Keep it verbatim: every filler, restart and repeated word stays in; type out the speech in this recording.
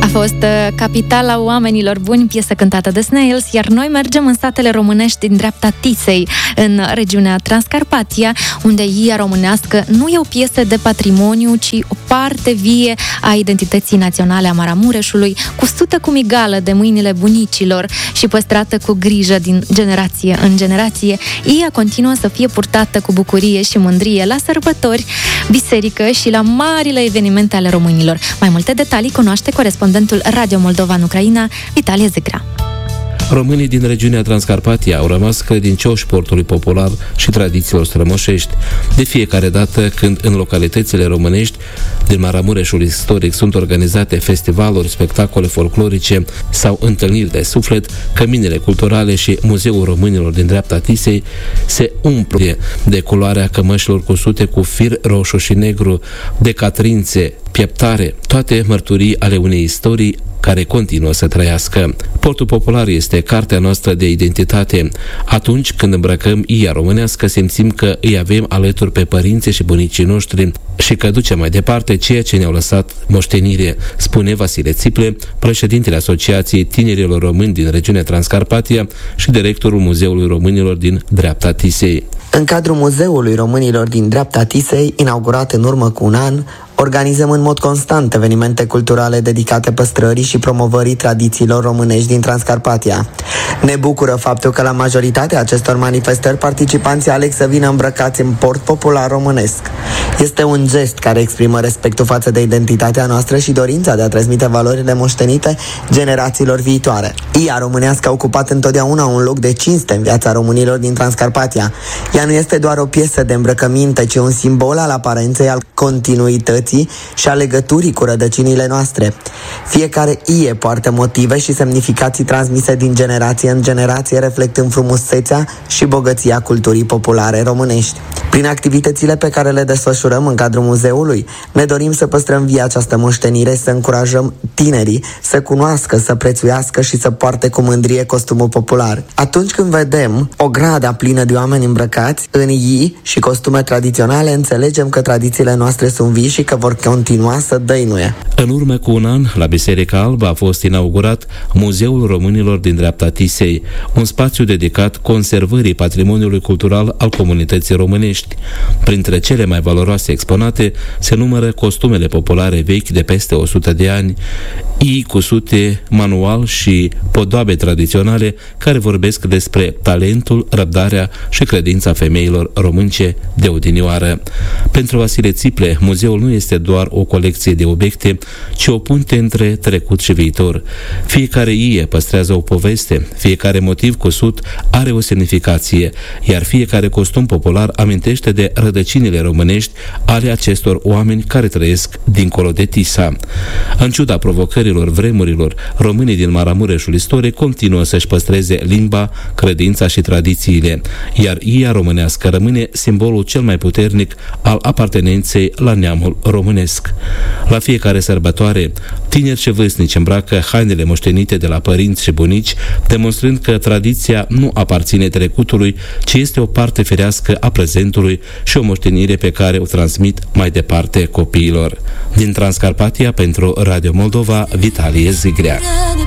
fost Capitala oamenilor buni, piesă cântată de Snails, iar noi mergem în satele românești din dreapta Tisei, în regiunea Transcarpatia, unde ia românească nu e o piesă de patrimoniu, ci o parte vie a identității naționale a Maramureșului, cusută cu migală de mâinile bunicilor și păstrată cu grijă din generație în generație. Ea continuă să fie purtată cu bucurie și mândrie la sărbători, biserică și la marile evenimente ale românilor. Mai multe detalii cunoaște corespondentul Radio Moldova în Ucraina, Vitalie Zigrea. Românii din regiunea Transcarpatia au rămas credincioși sportului popular și tradițiilor strămoșești. De fiecare dată când în localitățile românești din Maramureșul istoric sunt organizate festivaluri, spectacole folclorice sau întâlniri de suflet, căminele culturale și Muzeul Românilor din dreapta Tisei se umple de culoarea cămășilor cusute cu fir roșu și negru, de catrințe, pieptare, toate mărturii ale unei istorii care continuă să trăiască. Portul popular este cartea noastră de identitate. Atunci când îmbrăcăm ia românească, simțim că îi avem alături pe părinții și bunicii noștri și că ducem mai departe ceea ce ne-au lăsat moștenire, spune Vasile Țiple, președintele Asociației Tinerilor Români din regiunea Transcarpatia și directorul Muzeului Românilor din dreapta Tisei. În cadrul Muzeului Românilor din dreapta Tisei, inaugurat în urmă cu un an, organizăm în mod constant evenimente culturale dedicate păstrării și promovării tradițiilor românești din Transcarpatia. Ne bucură faptul că la majoritatea acestor manifestări participanții aleg să vină îmbrăcați în port popular românesc. Este un gest care exprimă respectul față de identitatea noastră și dorința de a transmite valorile moștenite generațiilor viitoare. Ia românească a ocupat întotdeauna un loc de cinste în viața românilor din Transcarpatia. Ea nu este doar o piesă de îmbrăcăminte, ci un simbol al aparenței, al continuității și a legăturii cu rădăcinile noastre. Fiecare ie poartă motive și semnificații transmise din generație în generație, reflectând frumusețea și bogăția culturii populare românești. Prin activitățile pe care le desfășurăm în cadrul muzeului, ne dorim să păstrăm via această moștenire, să încurajăm tinerii să cunoască, să prețuiască și să poarte cu mândrie costumul popular. Atunci când vedem o grada plină de oameni îmbrăcați în ii și costume tradiționale, înțelegem că tradițiile noastre sunt vii și că vor continua să dăinuie. În urmă cu un an, la Biserica Albă a fost inaugurat Muzeul Românilor din dreapta Tisei, un spațiu dedicat conservării patrimoniului cultural al comunității românești. Printre cele mai valoroase exponate se numără costumele populare vechi de peste o sută de ani, ii cusute manual și podoabe tradiționale care vorbesc despre talentul, răbdarea și credința femeilor românce de odinioară. Pentru Vasile Țiple, muzeul nu este doar o colecție de obiecte, ci o punte între trecut și viitor. Fiecare ie păstrează o poveste, fiecare motiv cusut are o semnificație, iar fiecare costum popular amintește de rădăcinile românești ale acestor oameni care trăiesc dincolo de Tisa. În ciuda provocărilor vremurilor, românii din Maramureșul istoric continuă să-și păstreze limba, credința și tradițiile, iar ia românească rămâne simbolul cel mai puternic al apartenenței la neamul românesc. La fiecare sărbătoare, tineri și vârstnici îmbracă hainele moștenite de la părinți și bunici, demonstrând că tradiția nu aparține trecutului, ci este o parte firească a prezentului și o moștenire pe care o transmit mai departe copiilor. Din Transcarpatia, pentru Radio Moldova, Vitalie Zigrea.